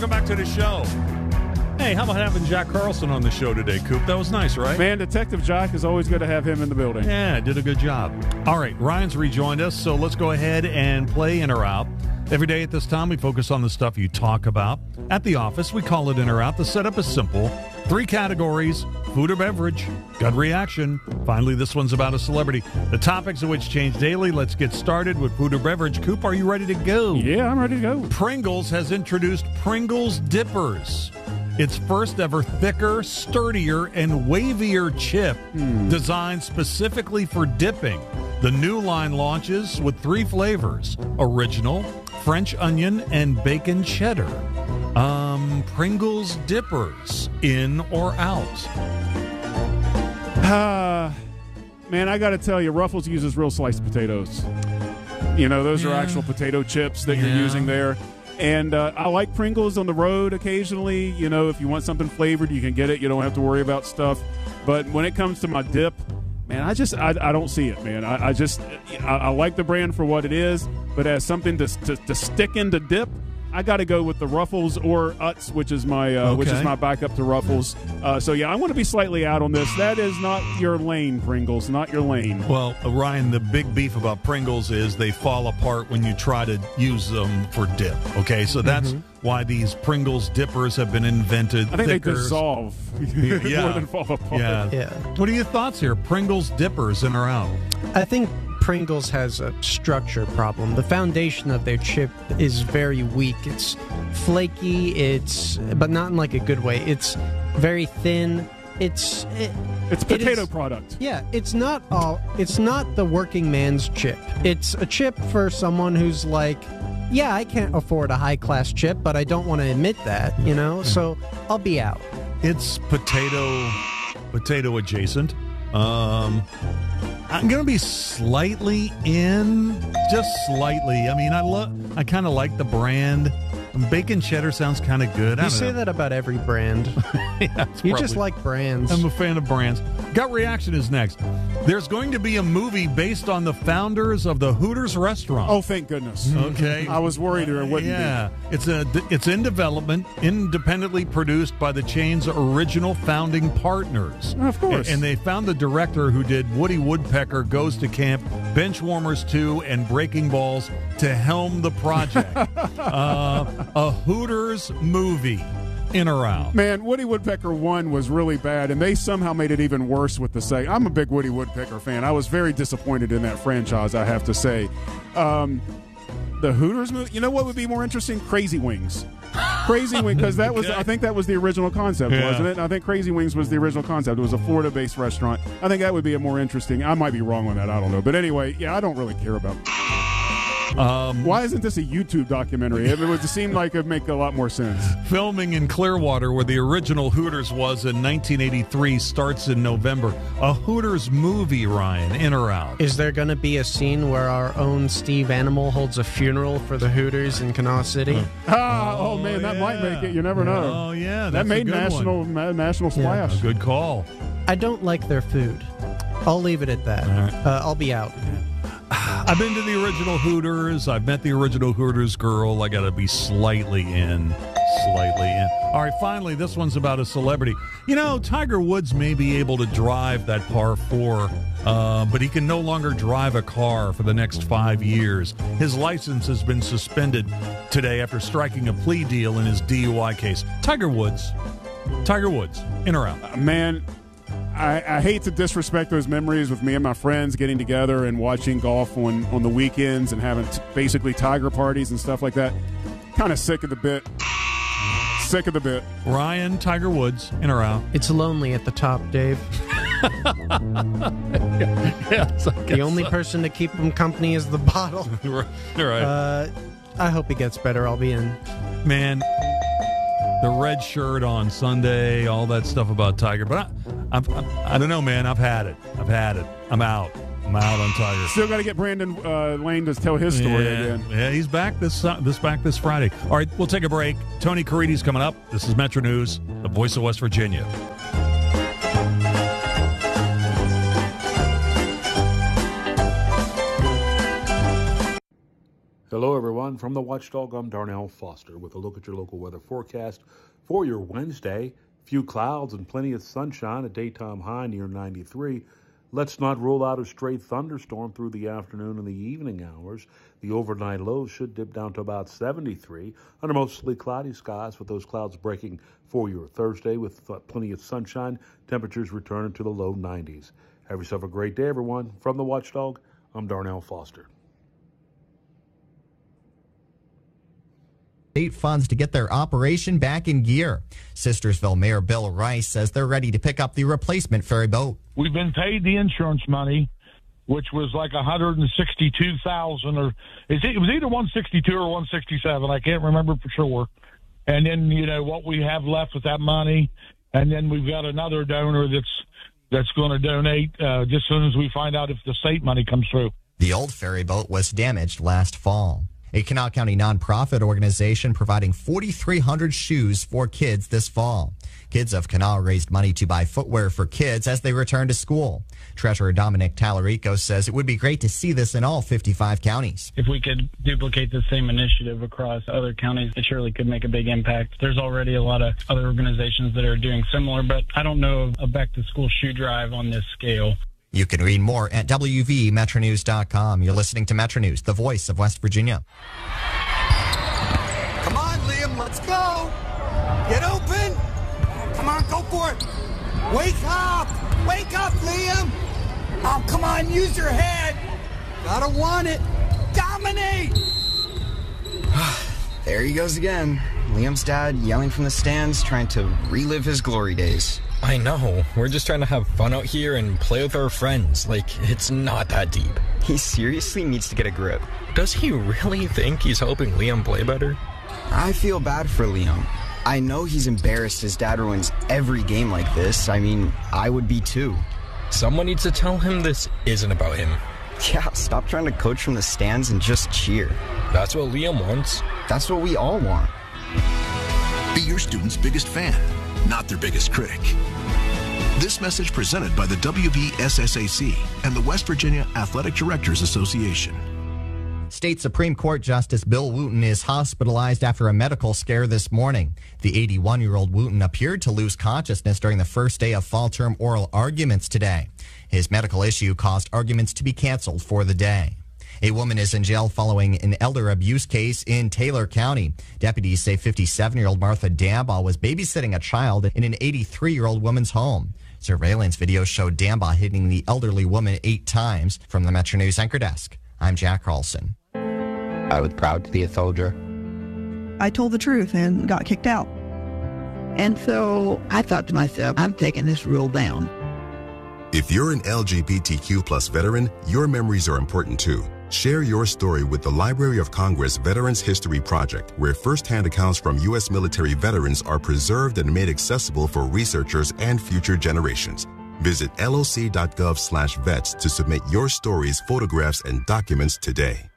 Welcome back to the show. Hey, how about having Jack Carlson on the show today, Coop? That was nice, right? Man, Detective Jack is always good to have him in the building. Yeah, did a good job. All right, Ryan's rejoined us, so let's go ahead and play In or Out. Every day at this time, we focus on the stuff you talk about. At the office, we call it In or Out. The setup is simple. 3 categories: food or beverage, gut reaction. Finally, this one's about a celebrity. The topics of which change daily. Let's get started with food or beverage. Coop, are you ready to go? Yeah, I'm ready to go. Pringles has introduced Pringles Dippers. Its first ever thicker, sturdier, and wavier chip designed specifically for dipping. The new line launches with 3 flavors: original, French onion, and bacon cheddar. Pringles Dippers, in or out? Man, I got to tell you, Ruffles uses real sliced potatoes. You know, those are actual potato chips that you're using there. And I like Pringles on the road occasionally. You know, if you want something flavored, you can get it. You don't have to worry about stuff. But when it comes to my dip, man, I don't see it, man. I like the brand for what it is, but as something to stick into dip, I got to go with the Ruffles or Utz, which is my backup to Ruffles. So yeah, I want to be slightly out on this. That is not your lane, Pringles. Not your lane. Well, Ryan, the big beef about Pringles is they fall apart when you try to use them for dip. Okay, so that's why these Pringles dippers have been invented. I think they dissolve more than fall apart. Yeah. What are your thoughts here? Pringles dippers, in or out? I think Pringles has a structure problem. The foundation of their chip is very weak. It's flaky, but not in like a good way. It's very thin. It's a potato product. Yeah, it's not the working man's chip. It's a chip for someone who's like, yeah, I can't afford a high-class chip, but I don't want to admit that, you know? So I'll be out. It's potato adjacent. I'm going to be slightly in, just slightly. I mean, I kind of like the brand. Bacon cheddar sounds kind of good. You say that about every brand. You just like brands. I'm a fan of brands. Gut reaction is next. There's going to be a movie based on the founders of the Hooters restaurant. Oh, thank goodness. Okay. I was worried there wouldn't be. It's in development, independently produced by the chain's original founding partners. Of course. And they found the director who did Woody Woodpecker Goes to Camp, Benchwarmers 2, and Breaking Balls to helm the project. A Hooters movie. In or out? Man, Woody Woodpecker 1 was really bad, and they somehow made it even worse with the second. I'm a big Woody Woodpecker fan. I was very disappointed in that franchise, I have to say. The Hooters movie, you know what would be more interesting? Crazy Wings. Crazy Wings, because that was, I think that was the original concept, wasn't it? And I think Crazy Wings was the original concept. It was a Florida-based restaurant. I think that would be a more interesting. I might be wrong on that. I don't know. But anyway, yeah, I don't really care about why isn't this a YouTube documentary? It would seem like it would make a lot more sense. Filming in Clearwater, where the original Hooters was in 1983, starts in November. A Hooters movie, Ryan, in or out? Is there going to be a scene where our own Steve Animal holds a funeral for the Hooters in Canal City? Oh man, that might make it. You never know. Oh, yeah. That made national splash. Yeah, good call. I don't like their food. I'll leave it at that. Right. I'll be out. I've been to the original Hooters. I've met the original Hooters girl. I got to be slightly in. All right, finally, this one's about a celebrity. You know, Tiger Woods may be able to drive that par 4, but he can no longer drive a car for the next 5 years. His license has been suspended today after striking a plea deal in his DUI case. Tiger Woods, in or out? Man, I hate to disrespect those memories with me and my friends getting together and watching golf on the weekends and having basically Tiger parties and stuff like that. Kind of sick of the bit. Ryan, Tiger Woods, in or out? It's lonely at the top, Dave. Yes, the only person to keep him company is the bottle. Right. I hope he gets better. I'll be in. Man, the red shirt on Sunday, all that stuff about Tiger. But I don't know, man. I've had it. I'm out on Tiger. Still got to get Brandon Lane to tell his story again. Yeah, he's back this Friday. All right, we'll take a break. Tony Caridi's coming up. This is Metro News, the voice of West Virginia. Hello, everyone. From the Watchdog, I'm Darnell Foster with a look at your local weather forecast for your Wednesday. Few clouds and plenty of sunshine, a daytime high near 93. Let's not rule out a stray thunderstorm through the afternoon and the evening hours. The overnight low should dip down to about 73 under mostly cloudy skies, with those clouds breaking for your Thursday with plenty of sunshine. Temperatures returning to the low 90s. Have yourself a great day, everyone. From the Watchdog, I'm Darnell Foster. State funds to get their operation back in gear. Sistersville Mayor Bill Rice says they're ready to pick up the replacement ferry boat. We've been paid the insurance money, which was like $162,000, or it was either 162 or 167. I can't remember for sure. And then what we have left with that money, and then we've got another donor that's going to donate just as soon as we find out if the state money comes through. The old ferry boat was damaged last fall. A Kanawha County nonprofit organization providing 4,300 shoes for kids this fall. Kids of Kanawha raised money to buy footwear for kids as they return to school. Treasurer Dominic Tallarico says it would be great to see this in all 55 counties. If we could duplicate the same initiative across other counties, it surely could make a big impact. There's already a lot of other organizations that are doing similar, but I don't know of a back-to-school shoe drive on this scale. You can read more at WVMetroNews.com. You're listening to Metro News, the voice of West Virginia. Come on, Liam, let's go. Get open. Come on, go for it. Wake up, Liam. Oh, come on, use your head. Gotta want it. Dominate. There he goes again. Liam's dad yelling from the stands, trying to relive his glory days. I know. We're just trying to have fun out here and play with our friends. It's not that deep. He seriously needs to get a grip. Does he really think he's helping Liam play better? I feel bad for Liam. I know he's embarrassed his dad ruins every game like this. I mean, I would be too. Someone needs to tell him this isn't about him. Yeah, stop trying to coach from the stands and just cheer. That's what Liam wants. That's what we all want. Be your student's biggest fan, not their biggest critic. This message presented by the WVSSAC and the West Virginia Athletic Directors Association. State Supreme Court Justice Bill Wooten is hospitalized after a medical scare this morning. The 81-year-old Wooten appeared to lose consciousness during the first day of fall term oral arguments today. His medical issue caused arguments to be canceled for the day. A woman is in jail following an elder abuse case in Taylor County. Deputies say 57-year-old Martha Dambaugh was babysitting a child in an 83-year-old woman's home. Surveillance video showed Dambaugh hitting the elderly woman 8 times. From the Metro News Anchor Desk, I'm Jack Carlson. I was proud to be a soldier. I told the truth and got kicked out. And so I thought to myself, I'm taking this rule down. If you're an LGBTQ plus veteran, your memories are important too. Share your story with the Library of Congress Veterans History Project, where firsthand accounts from U.S. military veterans are preserved and made accessible for researchers and future generations. Visit loc.gov/vets to submit your stories, photographs, and documents today.